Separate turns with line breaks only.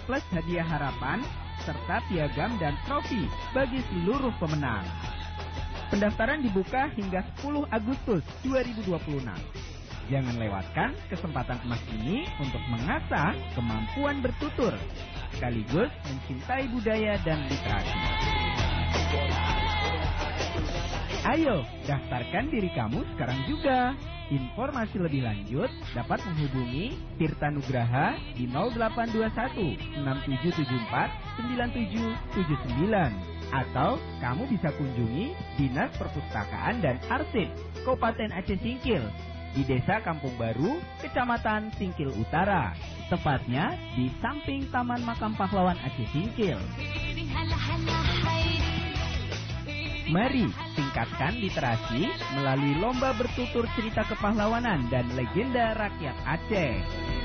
plus hadiah harapan, serta piagam dan trofi bagi seluruh pemenang. Pendaftaran dibuka hingga 10 Agustus 2026. Jangan lewatkan kesempatan emas ini untuk mengasah kemampuan bertutur, sekaligus mencintai budaya dan literasi. Ayo, daftarkan diri kamu sekarang juga. Informasi lebih lanjut dapat menghubungi Tirta Nugraha di 0821 6774 9779 atau kamu bisa kunjungi Dinas Perpustakaan dan Arsip Kabupaten Aceh Singkil di Desa Kampung Baru, Kecamatan Singkil Utara, tepatnya di samping Taman Makam Pahlawan Aceh Singkil. Mari tingkatkan literasi melalui lomba bertutur cerita kepahlawanan dan legenda rakyat Aceh.